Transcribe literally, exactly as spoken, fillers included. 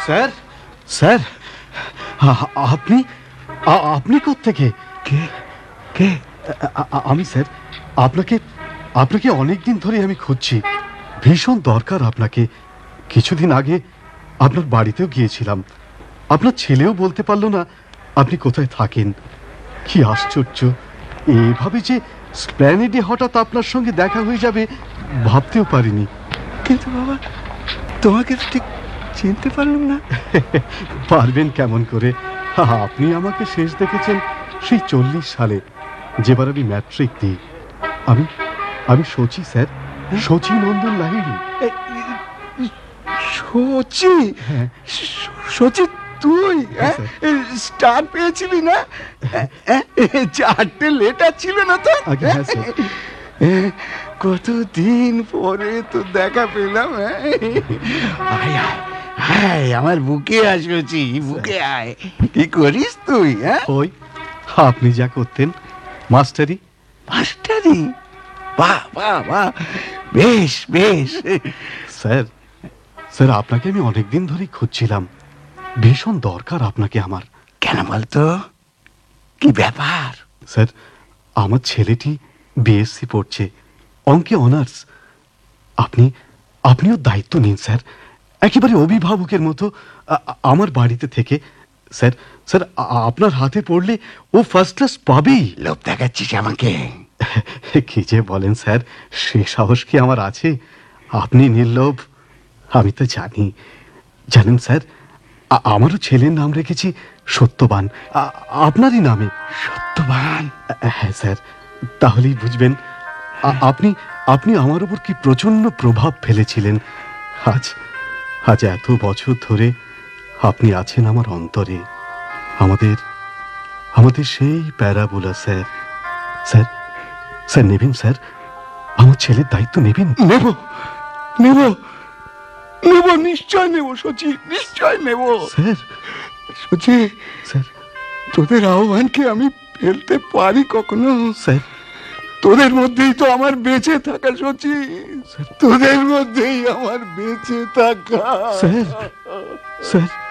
Sir sir আপনি আপনি কোত্থেকে? কে কে? আমি স্যার আপনাকে আপনাকে অনেক দিন ধরে আমি খুঁজছি। ভীষণ দরকার আপনাকে। কিছুদিন আগে আপনার বাড়িতেও গিয়েছিলাম। আপনার ছেলেও বলতে পারলো না আপনি কোথায় থাকেন। কি আশ্চর্য, এভাবে যে স্প্ল্যানেডে হঠাৎ আপনার সঙ্গে দেখা হয়ে যাবে ভাবতেও পারিনি। কিন্তু বাবা, তোমাকে তো ঠিক চিনতে পারলাম না। পারবেন কেমন করে? আপনি আমাকে শেষ দেখেছেন সেই চল্লিশ সালে, যেবার আমি ম্যাট্রিক দিই। আমি আমি সচি স্যার, সচি নন্দন লাহিড়ী। সচি? হ্যাঁ সচি, তুই স্টার পেয়েছিলি না? চারটে লেটার ছিল না তো? হ্যাঁ স্যার। কতদিন পরে তো দেখা পেলাম। আয় আয়, আমার বুকে আসছি, বুকে আয়। কি করিস তুই? হ্যাঁ, ওই আপনি যা করতেন, মাস্টারি। মাস্টারি? বাহ বাহ বাহ, বেশ বেশ। স্যার স্যার আপনাকে আমি অনেকদিন ধরেই খুঁজছিলাম। ভীষণ দরকার আপনাকে আমার। কেন বলতো, কি ব্যাপার? স্যার আমার ছেলেটি বিএসসি পড়ছে, অঙ্কে অনার্স। আপনি আপনিও দায়িত্ব নিন স্যার, একেবারে অভিভাবকের মতো আমার বাড়িতে থেকে। স্যার স্যার আপনার হাতে পড়লে ও ফার্স্ট ক্লাস পাবেই। লোভ দেখাচ্ছিস আমাকে? কি যে বলেন স্যার, সে সাহস কি আমার আছে? আপনি নির্লোভ, আমি তো জানি। জানেন স্যার, আমারও ছেলের নাম রেখেছি সত্যবান, আপনারই নামে। সত্যবান? হ্যাঁ স্যার, তাহলেই বুঝবেন আপনি আপনি আমার উপর কি প্রচন্ড প্রভাব ফেলেছিলেন। আজ আজ এত বছর ধরে আপনি আছেন আমার অন্তরে। আমাদের আমাদের সেই প্যারাবোলা স্যার। স্যার স্যার নেবেন স্যার, আমার ছেলের দায়িত্ব নেবেন? নেব নেব নেব, নিশ্চয় নেব সচি, নিশ্চয় নেব। স্যার সচি, স্যার তোদের আহ্বানকে আমি ফেলতে পারি কখনো? স্যার তোদের মধ্যেই তো আমার বেঁচে থাকা সচি, তোদের মধ্যেই আমার বেঁচে থাকা। Sir sir